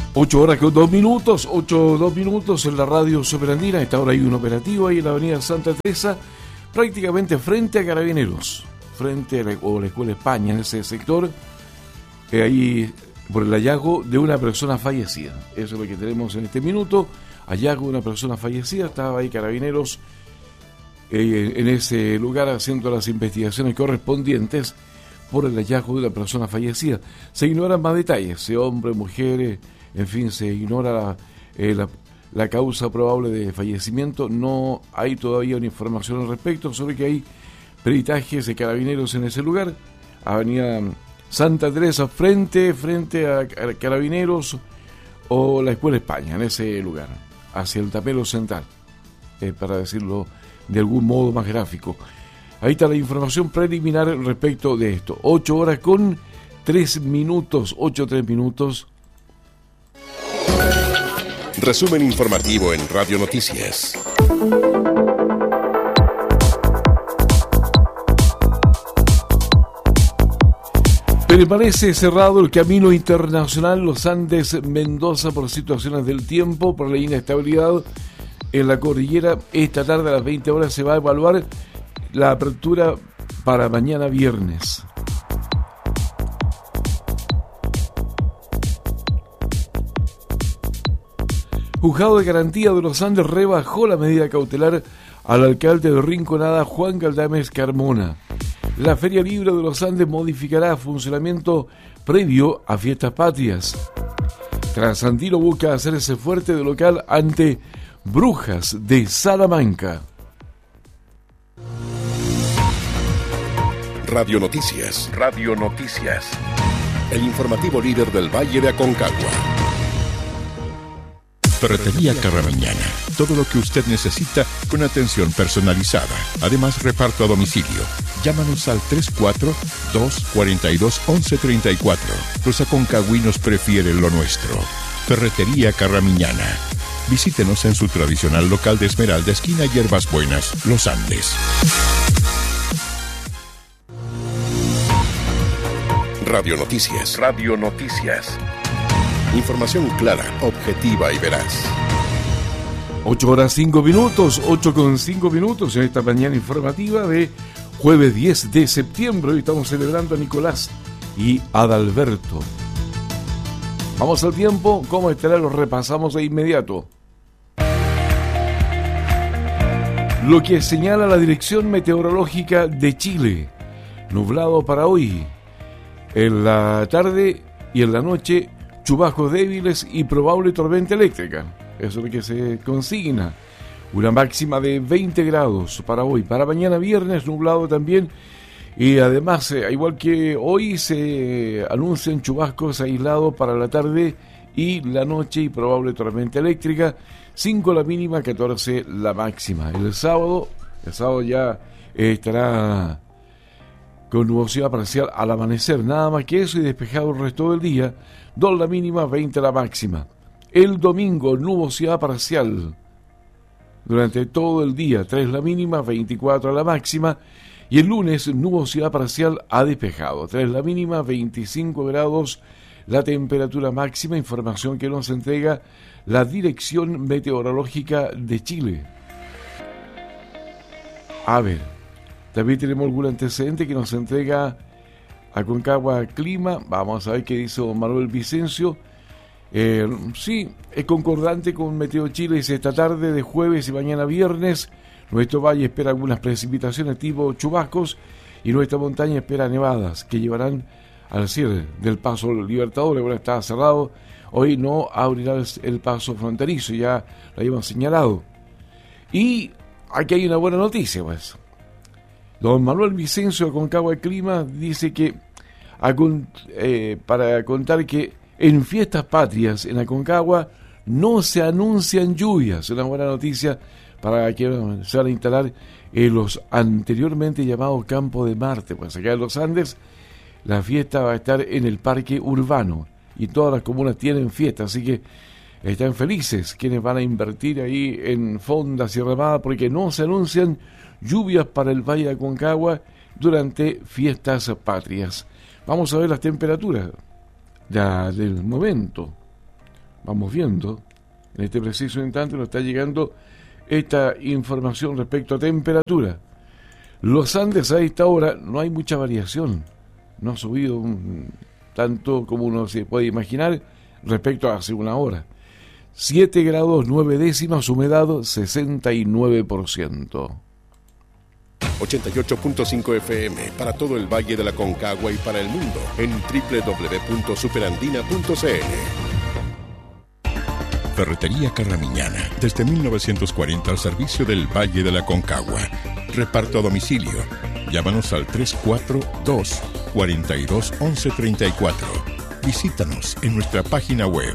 8:02, 8:02 en la radio superandina. A esta hora hay un operativo ahí en la avenida Santa Teresa, prácticamente frente a Carabineros, frente a la Escuela España, en ese sector, ahí por el hallazgo de una persona fallecida. Eso es lo que tenemos en este minuto, hallazgo de una persona fallecida. Estaba ahí Carabineros en ese lugar haciendo las investigaciones correspondientes por el hallazgo de una persona fallecida. Se ignoran más detalles, si hombre, mujeres, en fin, se ignora la causa probable de fallecimiento. No hay todavía una información al respecto, sobre que hay peritajes de Carabineros en ese lugar. Avenida Santa Teresa, frente a Carabineros o la Escuela España, en ese lugar, hacia el tapelo central, para decirlo de algún modo más gráfico. Ahí está la información preliminar respecto de esto. 8:03, 8:03. Resumen informativo en Radio Noticias. Permanece cerrado el camino internacional Los Andes-Mendoza por situaciones del tiempo, por la inestabilidad en la cordillera. Esta tarde a las 20 horas se va a evaluar la apertura para mañana viernes. Juzgado de Garantía de los Andes rebajó la medida cautelar al alcalde de Rinconada, Juan Galdames Carmona. La Feria Libre de los Andes modificará funcionamiento previo a Fiestas Patrias. Trasandino busca hacerse fuerte de local ante Brujas de Salamanca. Radio Noticias. El informativo líder del Valle de Aconcagua. Ferretería Carramiñana. Todo lo que usted necesita con atención personalizada. Además, reparto a domicilio. Llámanos al 342-42-1134. Los aconcagüinos prefieren lo nuestro. Ferretería Carramiñana. Visítenos en su tradicional local de Esmeralda, esquina Hierbas Buenas, Los Andes. Radio Noticias. Información clara, objetiva y veraz. 8:05, 8:05 en esta mañana informativa de jueves 10 de septiembre. Hoy estamos celebrando a Nicolás y Adalberto. Vamos al tiempo, ¿cómo estará? Lo repasamos de inmediato. Lo que señala la Dirección Meteorológica de Chile: nublado para hoy. En la tarde y en la noche, chubascos débiles y probable tormenta eléctrica. Eso es lo que se consigna. Una máxima de 20 grados para hoy. Para mañana viernes, nublado también. Y además, igual que hoy, se anuncian chubascos aislados para la tarde y la noche y probable tormenta eléctrica. 5 la mínima, 14 la máxima. El sábado ya estará con nubosidad parcial al amanecer, nada más que eso, y despejado el resto del día. 2 la mínima, 20 la máxima. El domingo, nubosidad parcial durante todo el día, 3 la mínima, 24 la máxima. Y el lunes, nubosidad parcial a despejado, 3 la mínima, 25 grados la temperatura máxima. Información que nos entrega la Dirección Meteorológica de Chile. A ver, también tenemos algún antecedente que nos entrega Aconcagua Clima. Vamos a ver qué dice don Manuel Vicencio. Sí, es concordante con Meteo Chile. Dice: esta tarde de jueves y mañana viernes, nuestro valle espera algunas precipitaciones tipo chubascos y nuestra montaña espera nevadas que llevarán al cierre del paso Libertadores. Bueno, está cerrado. Hoy no abrirá el paso fronterizo, ya lo habíamos señalado. Y aquí hay una buena noticia, pues. Don Manuel Vicencio de Aconcagua Clima dice que para contar que en Fiestas Patrias en Aconcagua no se anuncian lluvias. Una buena noticia para que se van a instalar en los anteriormente llamados Campos de Marte. Pues acá en los Andes la fiesta va a estar en el Parque Urbano y todas las comunas tienen fiesta, así que están felices quienes van a invertir ahí en Fonda, Sierra Armada, porque no se anuncian lluvias para el Valle de Aconcagua durante Fiestas Patrias. Vamos a ver las temperaturas del momento. vamos viendo. En este preciso instante nos está llegando esta información respecto a temperatura. Los Andes a esta hora no hay mucha variación. No ha subido tanto como uno se puede imaginar respecto a hace una hora. 7 grados 9 décimas, humedad 69%. 88.5 FM para todo el Valle de la Concagua y para el mundo en www.superandina.cl. Ferretería Carramiñana, desde 1940 al servicio del Valle de la Concagua. Reparto a domicilio. Llámanos al 342-42-1134. Visítanos en nuestra página web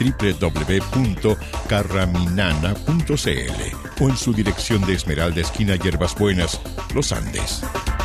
www.carraminana.cl o en su dirección de Esmeralda, esquina Hierbas Buenas, Los Andes.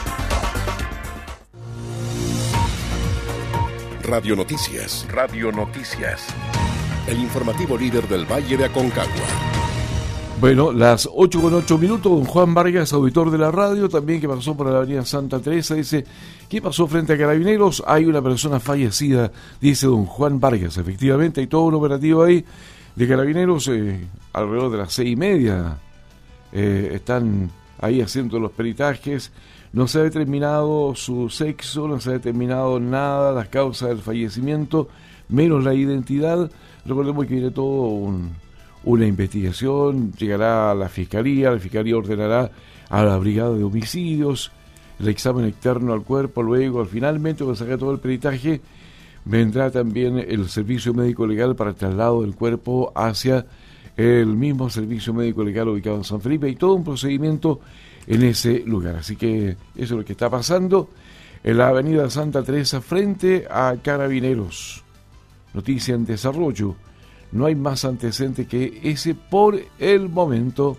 Radio Noticias. Radio Noticias. El informativo líder del Valle de Aconcagua. Bueno, las 8:08, don Juan Vargas, auditor de la radio, también que pasó por la avenida Santa Teresa, dice, ¿qué pasó frente a Carabineros? Hay una persona fallecida, dice don Juan Vargas. Efectivamente, hay todo un operativo ahí de Carabineros, alrededor de las 6:30, están ahí haciendo los peritajes, no se ha determinado su sexo, no se ha determinado nada, las causas del fallecimiento, menos la identidad. Recordemos que viene todo una investigación, llegará a la fiscalía ordenará a la brigada de homicidios el examen externo al cuerpo, luego finalmente cuando se haga todo el peritaje vendrá también el servicio médico legal para el traslado del cuerpo hacia el mismo servicio médico legal ubicado en San Felipe, y todo un procedimiento en ese lugar. Así que eso es lo que está pasando en la avenida Santa Teresa frente a Carabineros. Noticia en desarrollo. No hay más antecedente que ese por el momento.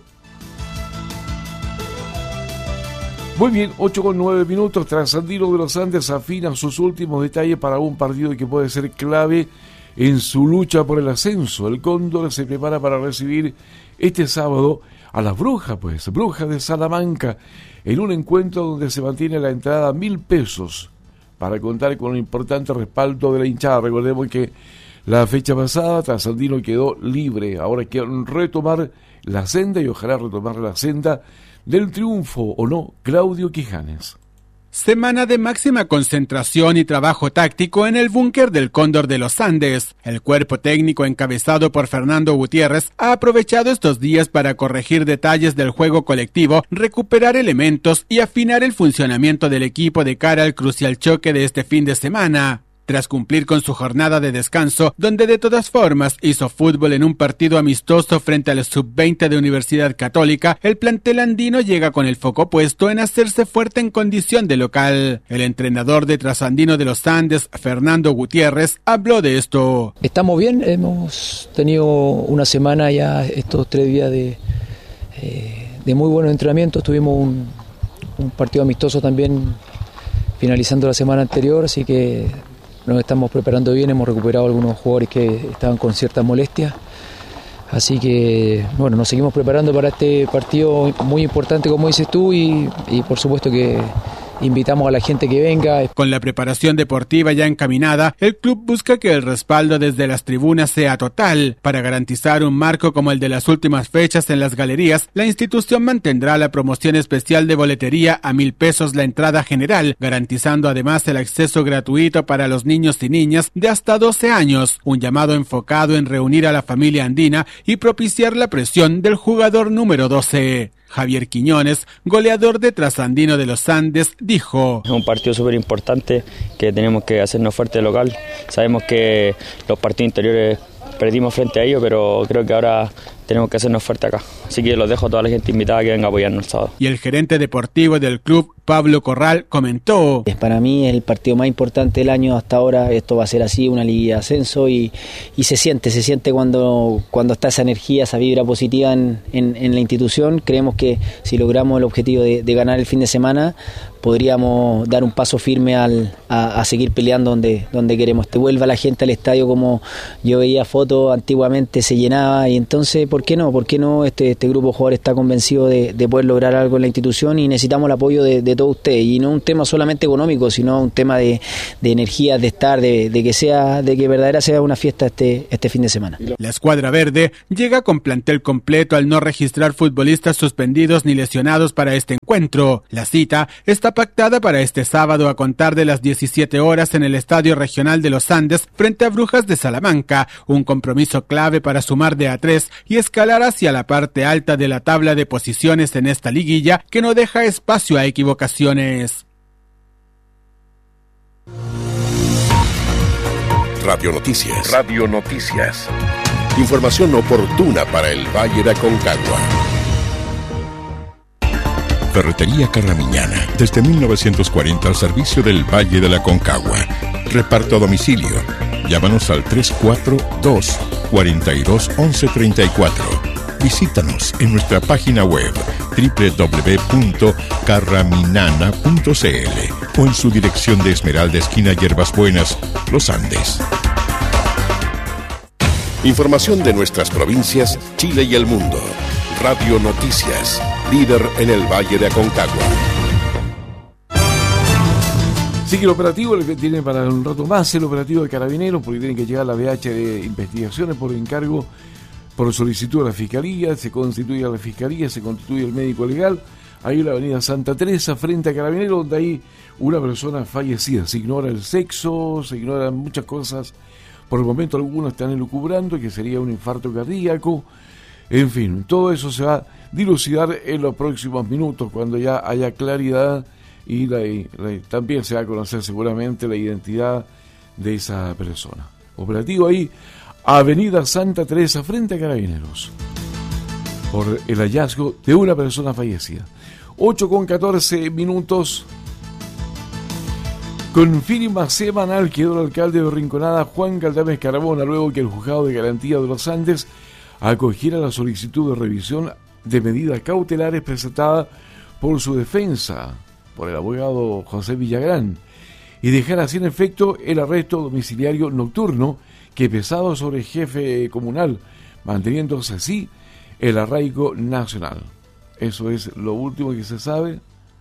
Muy bien, 8:09. Trasandino de los Andes afina sus últimos detalles para un partido que puede ser clave en su lucha por el ascenso. El Cóndor se prepara para recibir este sábado a las Brujas de Salamanca, en un encuentro donde se mantiene la entrada a 1.000 pesos para contar con un importante respaldo de la hinchada. Recordemos que la fecha pasada Trasandino quedó libre, ahora quieren retomar la senda y ojalá retomar la senda del triunfo, ¿o no, Claudio Quijanes? Semana de máxima concentración y trabajo táctico en el búnker del Cóndor de los Andes. El cuerpo técnico encabezado por Fernando Gutiérrez ha aprovechado estos días para corregir detalles del juego colectivo, recuperar elementos y afinar el funcionamiento del equipo de cara al crucial choque de este fin de semana. Tras cumplir con su jornada de descanso, donde de todas formas hizo fútbol en un partido amistoso frente al Sub-20 de Universidad Católica, el plantel andino llega con el foco puesto en hacerse fuerte en condición de local. El entrenador de Trasandino de los Andes, Fernando Gutiérrez, habló de esto. Estamos bien, hemos tenido una semana ya, estos 3 días de muy buenos entrenamientos. Tuvimos un partido amistoso también finalizando la semana anterior, así que nos estamos preparando bien, hemos recuperado algunos jugadores que estaban con ciertas molestias, así que bueno, nos seguimos preparando para este partido muy importante, como dices tú, y por supuesto que invitamos a la gente que venga. Con la preparación deportiva ya encaminada, el club busca que el respaldo desde las tribunas sea total. Para garantizar un marco como el de las últimas fechas en las galerías, la institución mantendrá la promoción especial de boletería a 1.000 pesos la entrada general, garantizando además el acceso gratuito para los niños y niñas de hasta 12 años, un llamado enfocado en reunir a la familia andina y propiciar la presión del jugador número 12. Javier Quiñones, goleador de Trasandino de los Andes, dijo: es un partido súper importante que tenemos que hacernos fuerte local. Sabemos que los partidos interiores perdimos frente a ellos, pero creo que ahora tenemos que hacernos fuerte acá. Así que los dejo a toda la gente invitada que venga a apoyarnos el sábado. Y el gerente deportivo del club, Pablo Corral, comentó: para mí es el partido más importante del año hasta ahora. Esto va a ser así, una liga de ascenso, y se siente cuando está esa energía, esa vibra positiva en la institución. Creemos que si logramos el objetivo de ganar el fin de semana, podríamos dar un paso firme a seguir peleando donde queremos. Vuelva la gente al estadio, como yo veía fotos antiguamente, se llenaba, y entonces ¿por qué no? ¿Por qué no? Este grupo de jugadores está convencido de poder lograr algo en la institución y necesitamos el apoyo de todos ustedes. Y no un tema solamente económico, sino un tema de energía, de estar, de que verdadera sea una fiesta este fin de semana. La escuadra verde llega con plantel completo al no registrar futbolistas suspendidos ni lesionados para este encuentro. La cita está pactada para este sábado a contar de las 17 horas en el Estadio Regional de los Andes frente a Brujas de Salamanca, un compromiso clave para sumar de a 3 y escalar hacia la parte alta de la tabla de posiciones en esta liguilla que no deja espacio a equivocaciones. Radio Noticias. Radio Noticias. Información oportuna para el Valle de Aconcagua. Ferretería Carramiñana, desde 1940 al servicio del Valle de la Aconcagua. Reparto a domicilio. Llámanos al 342-42-1134. Visítanos en nuestra página web www.carraminana.cl o en su dirección de Esmeralda, esquina Hierbas Buenas, Los Andes. Información de nuestras provincias, Chile y el mundo. Radio Noticias, líder en el Valle de Aconcagua. Sigue el operativo, el que tiene para un rato más, el operativo de Carabineros, porque tienen que llegar la BH de investigaciones por encargo, por solicitud de la Fiscalía, se constituye la Fiscalía, se constituye el médico legal, ahí en la avenida Santa Teresa, frente a Carabineros, donde hay una persona fallecida. Se ignora el sexo, se ignoran muchas cosas. Por el momento algunos están elucubrando que sería un infarto cardíaco. En fin, todo eso se va a dilucidar en los próximos minutos, cuando ya haya claridad y también se va a conocer seguramente la identidad de esa persona. Operativo ahí, avenida Santa Teresa, frente a Carabineros, por el hallazgo de una persona fallecida. 8:14. Con firma semanal quedó el alcalde de Rinconada, Juan Galdames Carabona, luego que el juzgado de garantía de los Andes acogiera la solicitud de revisión de medidas cautelares presentada por su defensa, por el abogado José Villagrán, y dejara sin efecto el arresto domiciliario nocturno que pesaba sobre el jefe comunal, manteniéndose así el arraigo nacional. Eso es lo último que se sabe,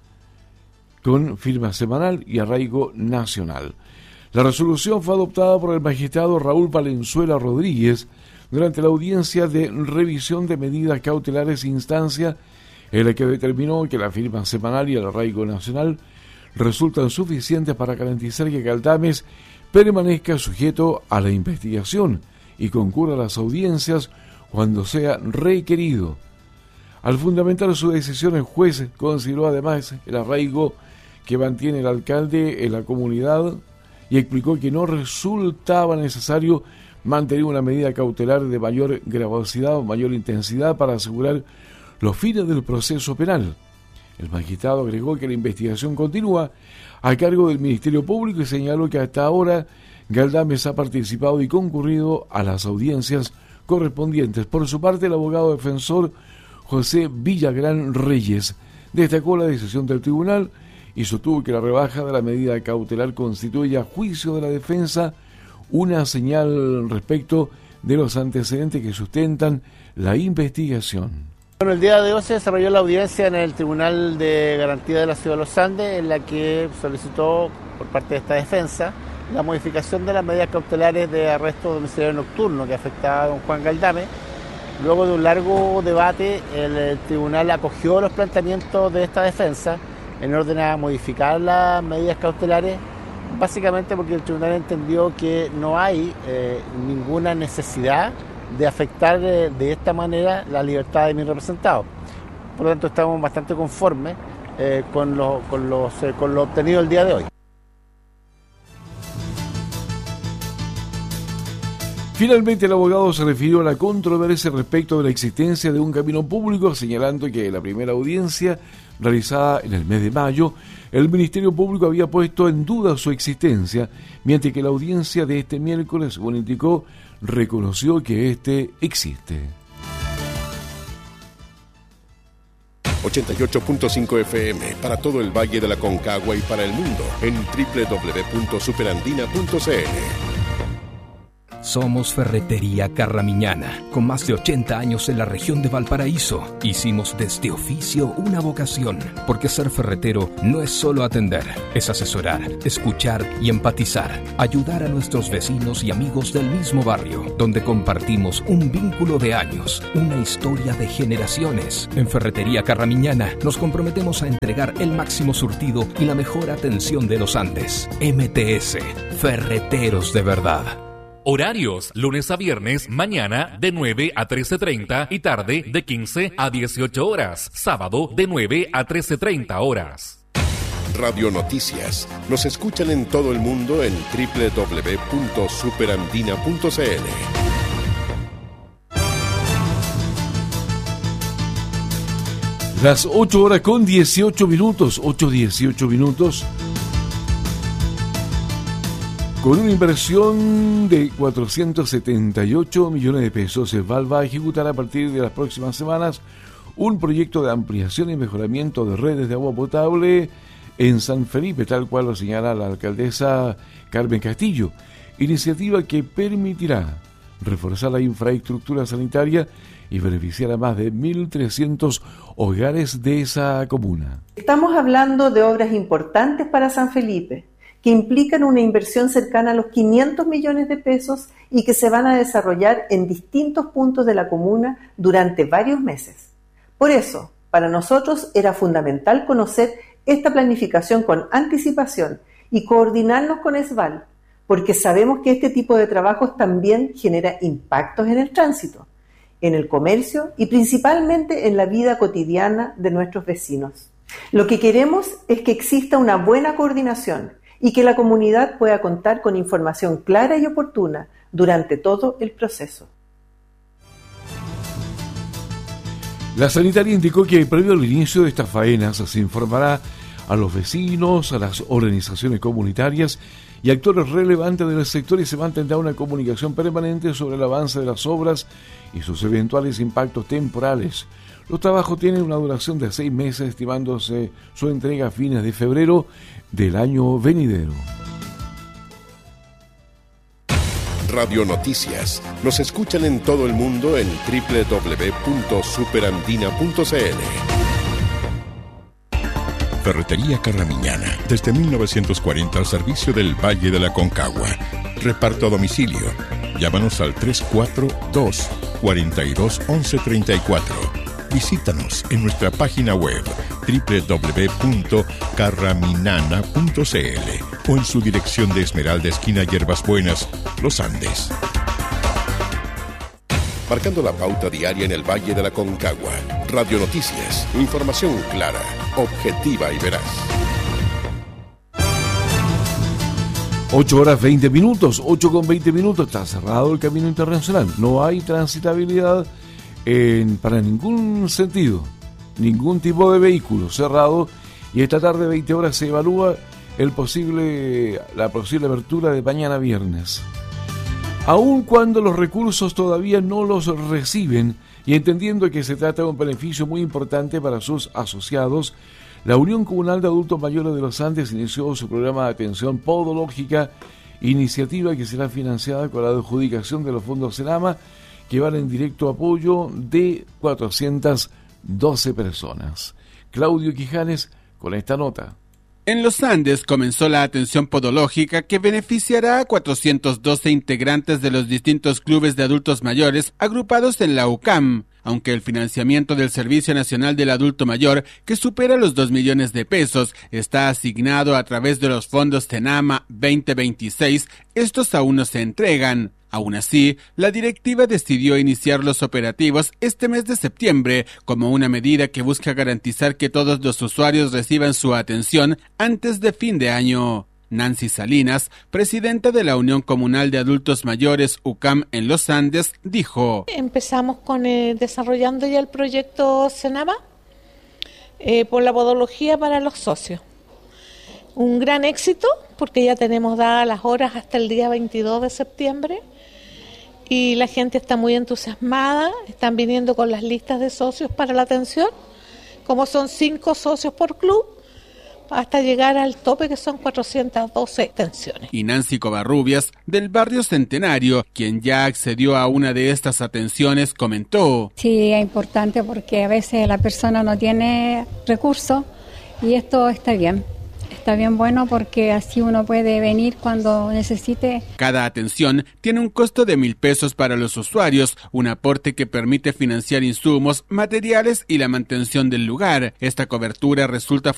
con firma semanal y arraigo nacional. La resolución fue adoptada por el magistrado Raúl Valenzuela Rodríguez durante la audiencia de revisión de medidas cautelares, instancia en la que determinó que la firma semanal y el arraigo nacional resultan suficientes para garantizar que Galdames permanezca sujeto a la investigación y concurra a las audiencias cuando sea requerido. Al fundamentar su decisión, el juez consideró además el arraigo que mantiene el alcalde en la comunidad y explicó que no resultaba necesario mantener una medida cautelar de mayor gravosidad o mayor intensidad para asegurar los fines del proceso penal. El magistrado agregó que la investigación continúa a cargo del Ministerio Público y señaló que hasta ahora Galdames ha participado y concurrido a las audiencias correspondientes. Por su parte, el abogado defensor José Villagrán Reyes destacó la decisión del tribunal y sostuvo que la rebaja de la medida cautelar constituye, a juicio de la defensa, una señal respecto de los antecedentes que sustentan la investigación. Bueno, el día de hoy se desarrolló la audiencia en el Tribunal de Garantía de la Ciudad de Los Andes, en la que solicitó por parte de esta defensa la modificación de las medidas cautelares de arresto domiciliario nocturno que afectaba a don Juan Galdames. Luego de un largo debate, el tribunal acogió los planteamientos de esta defensa en orden a modificar las medidas cautelares, básicamente porque el tribunal entendió que no hay ninguna necesidad de afectar de esta manera la libertad de mis representados. Por lo tanto, estamos bastante conformes con lo obtenido el día de hoy. Finalmente, el abogado se refirió a la controversia respecto de la existencia de un camino público, señalando que en la primera audiencia realizada en el mes de mayo, el Ministerio Público había puesto en duda su existencia, mientras que la audiencia de este miércoles, según indicó, reconoció que este existe. 88.5 FM para todo el Valle de la Aconcagua y para el mundo en www.superandina.cl. Somos Ferretería Carramiñana, con más de 80 años en la región de Valparaíso. Hicimos de este oficio una vocación, porque ser ferretero no es solo atender, es asesorar, escuchar y empatizar, ayudar a nuestros vecinos y amigos del mismo barrio, donde compartimos un vínculo de años, una historia de generaciones. En Ferretería Carramiñana nos comprometemos a entregar el máximo surtido y la mejor atención de los Andes. MTS, Ferreteros de verdad. Horarios, lunes a viernes, mañana de 9 a 13:30 y tarde de 15 a 18 horas. Sábado de 9 a 13:30 horas. Radio Noticias. Nos escuchan en todo el mundo en www.superandina.cl. Las 8 horas con 18 minutos, 8:18 minutos. Con una inversión de 478 millones de pesos, el VAL va a ejecutar a partir de las próximas semanas un proyecto de ampliación y mejoramiento de redes de agua potable en San Felipe, tal cual lo señala la alcaldesa Carmen Castillo. Iniciativa que permitirá reforzar la infraestructura sanitaria y beneficiar a más de 1.300 hogares de esa comuna. Estamos hablando de obras importantes para San Felipe, que implican una inversión cercana a los 500 millones de pesos y que se van a desarrollar en distintos puntos de la comuna durante varios meses. Por eso, para nosotros era fundamental conocer esta planificación con anticipación y coordinarnos con ESVAL, porque sabemos que este tipo de trabajos también genera impactos en el tránsito, en el comercio y principalmente en la vida cotidiana de nuestros vecinos. Lo que queremos es que exista una buena coordinación y que la comunidad pueda contar con información clara y oportuna durante todo el proceso. La sanitaria indicó que previo al inicio de estas faenas se informará a los vecinos, a las organizaciones comunitarias y actores relevantes del sector y se mantendrá una comunicación permanente sobre el avance de las obras y sus eventuales impactos temporales. Los trabajos tienen una duración de 6 meses, estimándose su entrega a fines de febrero del año venidero. Radio Noticias. Nos escuchan en todo el mundo en www.superandina.cl. Ferretería Carramiñana, desde 1940 al servicio del Valle de la Concagua. Reparto a domicilio. Llámanos al 342-42-1134. Visítanos en nuestra página web www.carraminana.cl o en su dirección de Esmeralda, esquina Hierbas Buenas, Los Andes. Marcando la pauta diaria en el Valle de la Concagua. Radio Noticias. Información clara, objetiva y veraz. 8 horas 20 minutos, 8 con 20 minutos. Está cerrado el camino internacional. No hay transitabilidad para ningún sentido, ningún tipo de vehículo cerrado, y esta tarde 20 horas se evalúa la posible apertura de mañana viernes. Aun cuando los recursos todavía no los reciben y entendiendo que se trata de un beneficio muy importante para sus asociados, la Unión Comunal de Adultos Mayores de los Andes inició su programa de atención podológica, iniciativa que será financiada con la adjudicación de los fondos Senama, que van en directo apoyo de 412 personas. Claudio Quijanes con esta nota. En los Andes comenzó la atención podológica que beneficiará a 412 integrantes de los distintos clubes de adultos mayores agrupados en la UCAM, aunque el financiamiento del Servicio Nacional del Adulto Mayor, que supera los 2 millones de pesos, está asignado a través de los fondos Senama 2026, estos aún no se entregan. Aún así, la directiva decidió iniciar los operativos este mes de septiembre como una medida que busca garantizar que todos los usuarios reciban su atención antes de fin de año. Nancy Salinas, presidenta de la Unión Comunal de Adultos Mayores UCAM en Los Andes, dijo: Empezamos con desarrollando ya el proyecto Senama por la podología para los socios. Un gran éxito porque ya tenemos dadas las horas hasta el día 22 de septiembre. Y la gente está muy entusiasmada, están viniendo con las listas de socios para la atención, como son 5 socios por club, hasta llegar al tope, que son 412 extensiones. Y Nancy Covarrubias, del barrio Centenario, quien ya accedió a una de estas atenciones, comentó: Sí, es importante porque a veces la persona no tiene recursos y esto está bien. Está bien bueno porque así uno puede venir cuando necesite. Cada atención tiene un costo de 1,000 pesos para los usuarios, un aporte que permite financiar insumos, materiales y la mantención del lugar. Esta cobertura resulta